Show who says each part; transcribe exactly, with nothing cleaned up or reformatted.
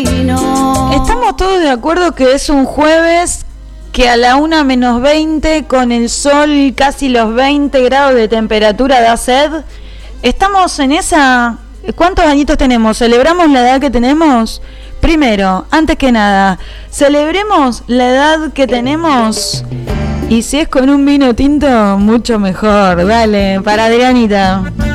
Speaker 1: Estamos todos de acuerdo que es un jueves que a la una menos veinte con el sol casi los veinte grados de temperatura da sed. Estamos en esa... ¿Cuántos añitos tenemos? ¿Celebramos la edad que tenemos? Primero, antes que nada, celebremos la edad que tenemos. Y si es con un vino tinto, mucho mejor. Dale, para Adrianita.